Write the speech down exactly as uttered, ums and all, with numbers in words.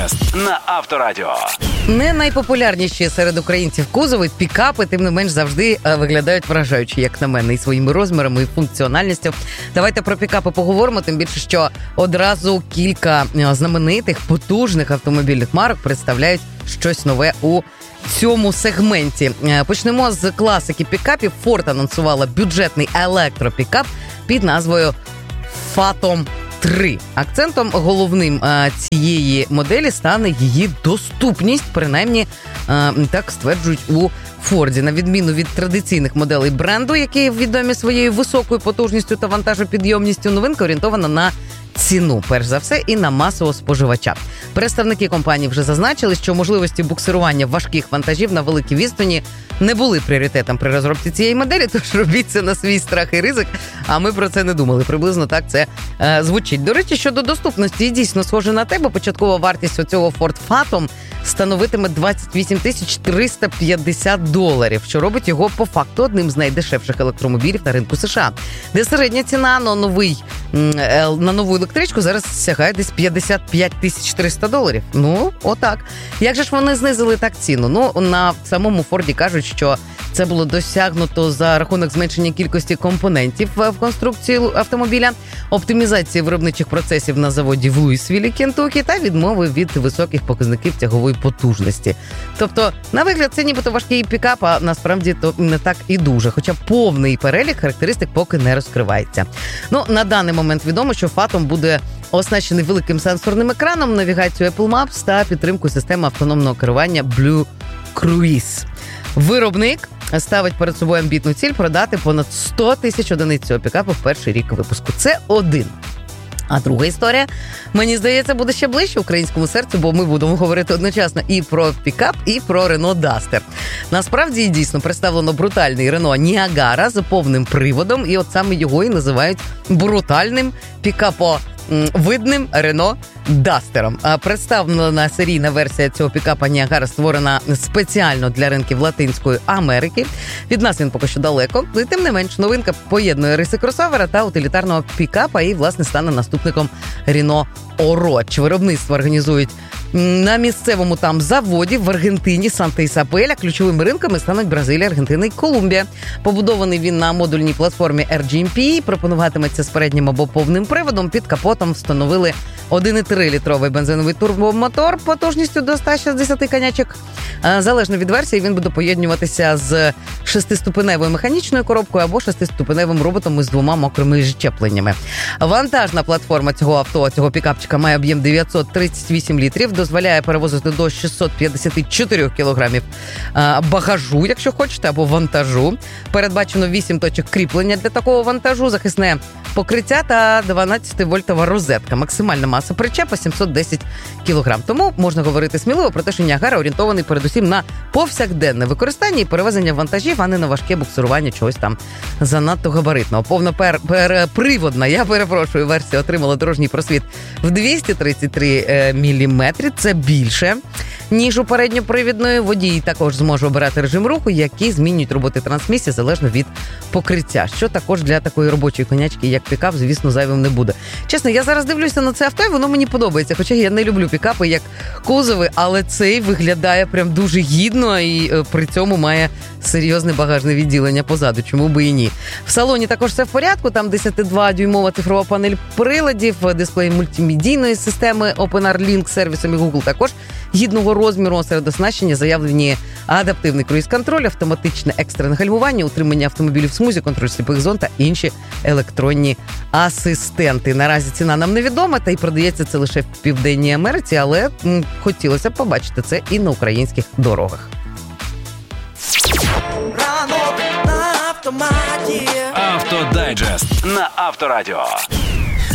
на Авторадіо. Не найпопулярніші серед українців кузови, пікапи, тим не менш, завжди виглядають вражаючи, як на мене, і своїми розмірами, і функціональністю. Давайте про пікапи поговоримо, тим більше, що одразу кілька знаменитих, потужних автомобільних марок представляють щось нове у цьому сегменті. Почнемо з класики пікапів. Ford анонсувала бюджетний електропікап під назвою Phantom три. Акцентом головним а, цієї моделі стане її доступність, принаймні а, так стверджують у Форді. На відміну від традиційних моделей бренду, які відомі своєю високою потужністю та вантажопідйомністю, новинка орієнтована на ціну, перш за все, і на масового споживача. Представники компанії вже зазначили, що можливості буксирування важких вантажів на великій відстані не були пріоритетом при розробці цієї моделі, тож робіть це на свій страх і ризик, а ми про це не думали. Приблизно так це е, звучить. До речі, щодо доступності, дійсно схоже на те, бо початкова вартість оцього Ford Phantom становитиме двадцять вісім тисяч триста п'ятдесят доларів, що робить його по факту одним з найдешевших електромобілів на ринку США, де середня ціна на новий на нову електричку зараз сягає десь п'ятдесят п'ять тисяч триста доларів. Ну, отак. Як же ж вони знизили так ціну? Ну, на самому Форді кажуть, що це було досягнуто за рахунок зменшення кількості компонентів в конструкції автомобіля, оптимізації виробничих процесів на заводі в Луїсвілі, Кентукі, та відмови від високих показників тягової потужності. Тобто, на вигляд, це нібито важкий пікап, а насправді то не так і дуже, хоча повний перелік характеристик поки не розкривається. Ну, на даний момент відомо, що Phantom буде оснащений великим сенсорним екраном, навігацією Apple Maps та підтримкою системи автономного керування Blue Cruise. Виробник ставить перед собою амбітну ціль продати понад сто тисяч одиниць цього пікапу в перший рік випуску. Це один. А друга історія, мені здається, буде ще ближче українському серцю, бо ми будемо говорити одночасно і про пікап, і про Renault Duster. Насправді, дійсно, представлено брутальний Renault Ніагара з повним приводом, і от саме його і називають брутальним пікаповидним Renault Дастером. Представлена серійна версія цього пікапа Ніагара створена спеціально для ринків Латинської Америки. Від нас він поки що далеко. І тим не менш, новинка поєднує риси кросовера та утилітарного пікапа і, власне, стане наступником Renault Oroch. Виробництво організують на місцевому там заводі в Аргентині, Санта-Ісабеля. Ключовими ринками стануть Бразилія, Аргентина і Колумбія. Побудований він на модульній платформі ар джі ем пі, пропонуватиметься з переднім або повним приводом. Під капотом встановили один і три літровий бензиновий турбомотор потужністю до ста шістдесят конячок. Залежно від версії, він буде поєднуватися з шестиступеневою механічною коробкою або шестиступеневим роботом із двома мокрими щепленнями. Вантажна платформа цього авто, цього пікапчика, має об'єм дев'ятсот тридцять вісім літрів, дозволяє перевозити до шістсот п'ятдесят чотири кілограмів багажу, якщо хочете, або вантажу. Передбачено вісім точок кріплення для такого вантажу, захисне покриття та дванадцятивольтова розетка. Максимальна маса причепа сімсот десять кілограм. Тому можна говорити сміливо про те, що Ніагара орієнтований передусім на повсякденне використання і перевезення вантажів, а не на важке буксирування чогось там занадто габаритного. Повноприводна, я перепрошую, версія отримала дорожній просвіт в двісті тридцять три міліметри. Це більше, ніж у передньопривідної. Водій також зможе обирати режим руху, який змінюють роботи трансмісії залежно від покриття, що також для такої робочої конячки, як пікап, звісно, зайвим не буде. Чесно, я зараз дивлюся на це авто, і воно мені подобається, хоча я не люблю пікапи як кузови, але цей виглядає прям дуже гідно і е, при цьому має серйозне багажне відділення позаду, чому би і ні. В салоні також все в порядку, там десятидводюймова цифрова панель приладів, дисплей мультимедійної системи OpenR-Link з сервісом і Google також гідного розміру. Серед оснащення заявлені адаптивний круїз-контроль, автоматичне екстрене гальмування, утримання автомобілів в смузі, контроль сліпих зон та інші електронні асистенти. Наразі ціна нам невідома, та й продається це лише в Південній Америці, але м, хотілося б побачити це і на українських дорогах. Автодайджест на Авторадіо.